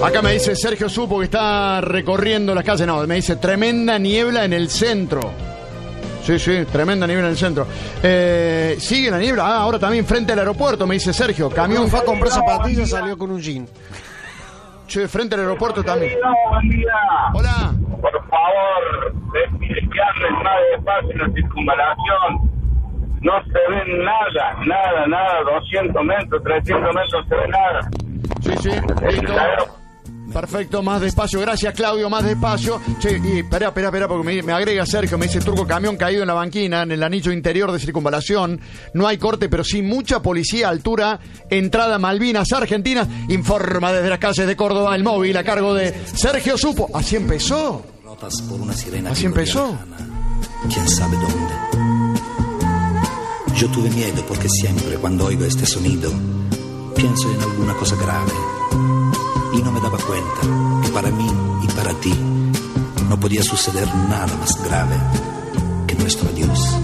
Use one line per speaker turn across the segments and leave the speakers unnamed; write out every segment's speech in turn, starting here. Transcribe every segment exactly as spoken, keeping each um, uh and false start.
Acá me dice Sergio Supo que está recorriendo las calles. No, me dice tremenda niebla en el centro. Sí, sí, tremenda niebla en el centro. Eh, sigue la niebla. Ah, ahora también frente al aeropuerto, me dice Sergio. Camión
fue a comprar zapatillas, salió con un jean.
Che, frente al aeropuerto también.
Buen día.
Hola.
Por favor, decirle que anden más despacio en la circunvalación. No se ve nada, nada, nada. doscientos metros, trescientos metros, se ve nada.
Sí, sí, listo. Perfecto, más despacio. Gracias, Claudio, más despacio. Che, y espera, espera, espera, porque me, me agrega Sergio, me dice Turco, camión caído en la banquina, en el anillo interior de circunvalación. No hay corte, pero sí mucha policía, altura, entrada Malvinas, Argentina. Informa desde las calles de Córdoba el móvil a cargo de Sergio Supo. Así empezó. Así empezó.
¿Quién sabe dónde? Yo tuve miedo porque siempre cuando oigo este sonido pienso en alguna cosa grave. Y no me daba cuenta que para mí y para ti no podía suceder nada más grave que nuestro adiós.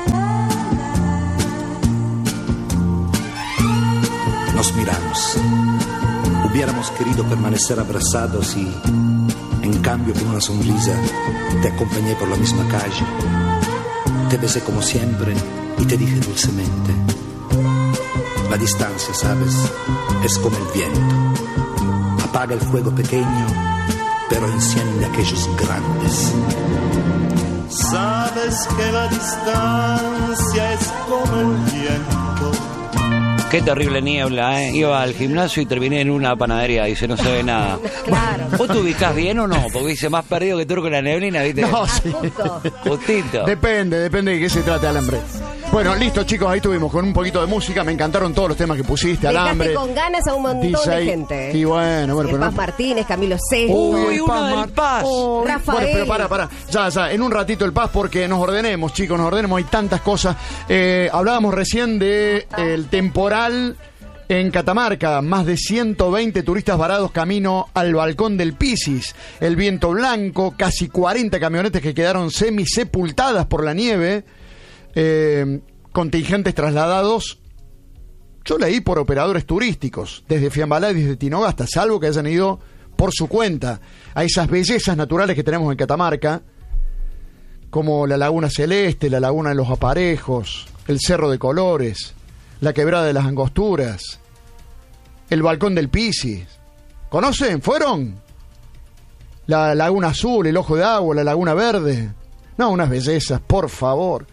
Nos miramos. Hubiéramos querido permanecer abrazados y, en cambio, con una sonrisa, te acompañé por la misma calle. Te besé como siempre y te dije dulcemente: la distancia, ¿sabes? Es como el viento. Apaga el fuego pequeño, pero enciende aquellos grandes.
Sabes que la distancia es como el viento.
Qué terrible niebla, ¿eh? Iba al gimnasio y terminé en una panadería, dice, no se ve nada.
Claro.
¿Vos te ubicás bien o no? Porque dice, más perdido que Turco en la neblina, ¿viste?
No, sí.
Justo.
Justito.
Depende, depende de qué se trate, Alambre. Bueno, listo, chicos, ahí estuvimos con un poquito de música. Me encantaron todos los temas que pusiste, Alambre.
Dejaste con ganas a un montón
dice
de
ahí,
gente.
Y bueno, bueno,
El
pero
Paz
no.
Martínez, Camilo Sesto.
Uy,
el
uno
Paz
del
Mar-
Paz.
Uy,
Rafael.
Bueno, pero para, para. Ya, ya, en un ratito el Paz porque nos ordenemos, chicos, nos ordenemos. Hay tantas cosas. Eh, hablábamos recién de el temporal en Catamarca. Más de ciento veinte turistas varados camino al balcón del Pisis. El viento blanco, casi cuarenta camionetas que quedaron semisepultadas por la nieve. Eh... Contingentes trasladados, yo leí por operadores turísticos, desde Fiambalá y desde Tinogasta, salvo que hayan ido por su cuenta a esas bellezas naturales que tenemos en Catamarca, como la Laguna Celeste, la Laguna de los Aparejos, el Cerro de Colores, la Quebrada de las Angosturas, el Balcón del Pisis. ¿Conocen? ¿Fueron? La Laguna Azul, el Ojo de Agua, la Laguna Verde. No, unas bellezas, por favor.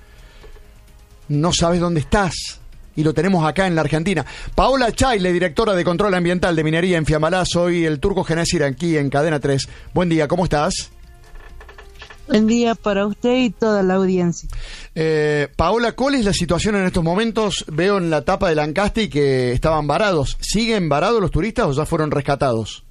No sabes dónde estás. Y lo tenemos acá en la Argentina. Paola Chaile, directora de Control Ambiental de Minería en Fiambalá. Soy el Turco Genésir aquí en Cadena tres. Buen día, ¿cómo estás?
Buen día para usted y toda la audiencia.
Eh, Paola, ¿cuál es la situación en estos momentos? Veo en la tapa del Ancasti que estaban varados. ¿Siguen varados los turistas o ya fueron rescatados?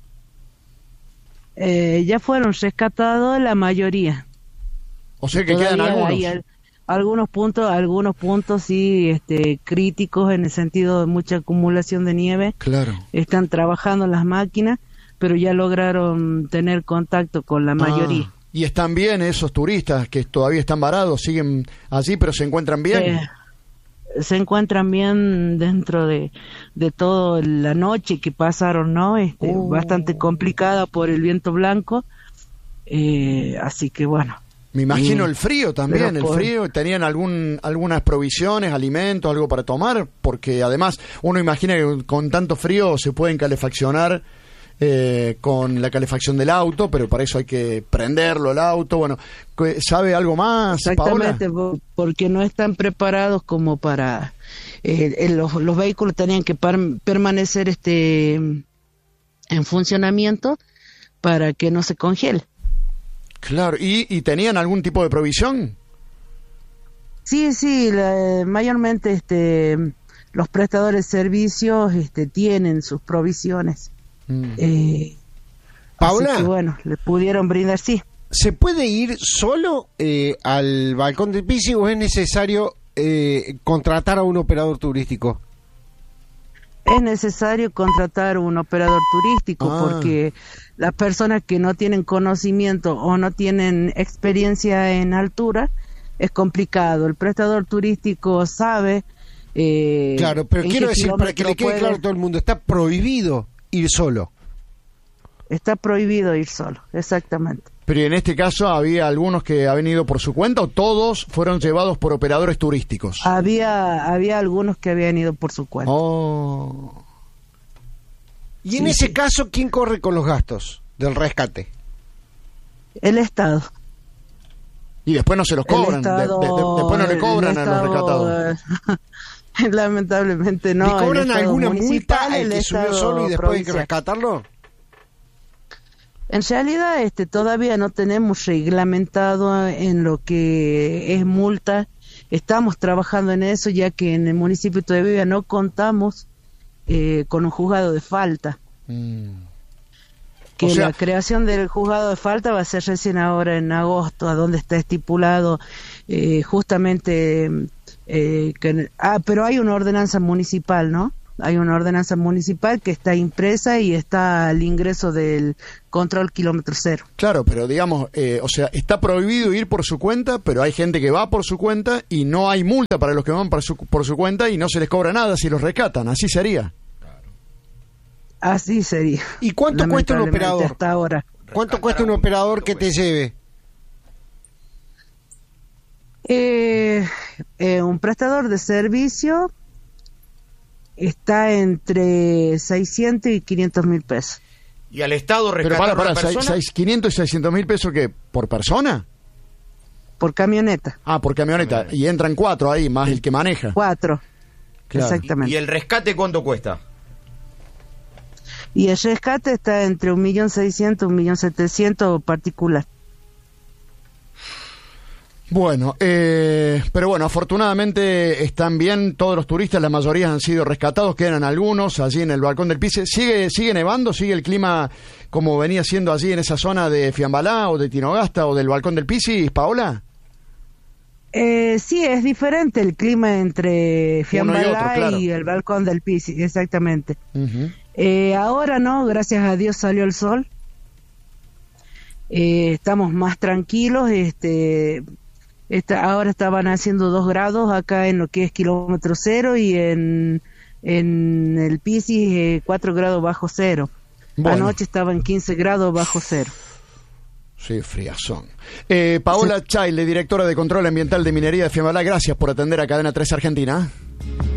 Eh, ya fueron rescatados la mayoría.
O sea que
Todavía
quedan algunos.
Hay al- algunos puntos, algunos puntos sí, este, críticos en el sentido de mucha acumulación de nieve.
Claro.
Están trabajando las máquinas, pero ya lograron tener contacto con la mayoría.
Ah, y están bien esos turistas que todavía están varados, siguen allí, pero se encuentran bien.
Eh, se encuentran bien dentro de, de toda la noche que pasaron, ¿no? Este,
Uh.
Bastante complicada por el viento blanco, eh, así que bueno.
Me imagino
Sí.
el frío también,
Pero
el
por-
frío. ¿Tenían algún algunas provisiones, alimentos, algo para tomar? Porque además uno imagina que con tanto frío se pueden calefaccionar eh, con la calefacción del auto, pero para eso hay que prenderlo el auto. Bueno, ¿sabe algo más,
Exactamente,
Paola?
po- porque no están preparados como para... Eh, eh, los, los vehículos tenían que par- permanecer este en funcionamiento para que no se congele.
Claro, ¿y, y tenían algún tipo de provisión?
Sí, sí, la- mayormente este los prestadores de servicios este tienen sus provisiones.
Mm.
Eh,
Paola.
así que bueno, le pudieron brindar, sí.
¿Se puede ir solo eh, al balcón del Pisis o es necesario eh, contratar a un operador turístico?
Es necesario contratar un operador turístico
Ah.
porque las personas que no tienen conocimiento o no tienen experiencia en altura es complicado. El prestador turístico sabe. Eh,
Claro, pero
en
quiero
qué
decir, para que le
kilómetro
quede claro a
puede-
todo el mundo, está prohibido ir solo.
está prohibido ir solo, exactamente.
Pero en este caso, ¿había algunos que habían ido por su cuenta o todos fueron llevados por operadores turísticos?
Había había algunos que habían ido por su cuenta.
Oh.
Y en
Sí,
ese
sí.
caso, ¿quién corre con los gastos del rescate?
El Estado.
Y después no se los
El
cobran, de- de- de-
Estado-
después no le
el
cobran a los
Estado,
rescatados.
eh, Lamentablemente no.
¿Le
el
cobran
Estado
alguna
municipal,
multa al
el
que subió
Estado
solo y después hay que
provincial.
rescatarlo?
En realidad, este, todavía no tenemos reglamentado en lo que es multa. Estamos trabajando en eso, ya que en el municipio todavía no contamos eh, con un juzgado de falta.
Mm.
Que
O sea-
la creación del juzgado de falta va a ser recién ahora en agosto, a donde está estipulado eh, justamente eh, que, ah, pero hay una ordenanza municipal, ¿no? Hay una ordenanza municipal que está impresa y está al ingreso del control kilómetro cero.
Claro, pero digamos, eh, o sea, está prohibido ir por su cuenta, pero hay gente que va por su cuenta y no hay multa para los que van por su, por su cuenta y no se les cobra nada si los rescatan. Así sería.
Así sería.
¿Y cuánto cuesta un
lamentablemente,
operador?
hasta ahora?
¿Cuánto cuesta un operador que te lleve?
Eh, eh, un prestador de servicio está entre seiscientos y quinientos mil pesos.
Y al Estado
Pero
rescatar
para, para,
una
seis-
persona.
seis- quinientos y seiscientos mil pesos que por persona.
Por camioneta.
Ah, por camioneta. Y entran cuatro ahí, más el que maneja.
Cuatro.
Claro.
Exactamente.
¿Y el rescate cuánto cuesta?
Y el rescate está entre un millón seiscientos, un millón setecientos particular.
Bueno, eh, pero bueno, afortunadamente están bien todos los turistas, la mayoría han sido rescatados, quedan algunos allí en el balcón del Pise. ¿Sigue, sigue nevando? ¿Sigue el clima como venía siendo allí en esa zona de Fiambalá o de Tinogasta o del balcón del Pisis, Paola?
Eh, sí, es diferente el clima entre Fiambalá
Uno y otro, claro.
y el balcón del Pisi, exactamente.
Ujú.
Eh, ahora no, gracias a Dios salió el sol. Eh, estamos más tranquilos. Este, esta, ahora estaban haciendo dos grados acá en lo que es kilómetro cero y en, en el Pisis eh, cuatro grados bajo cero.
Bueno.
Anoche estaban quince grados bajo cero.
Sí, friazón. Eh, Paola Chaile, directora de Control Ambiental de Minería de Fiambalá, gracias por atender a Cadena tres Argentina.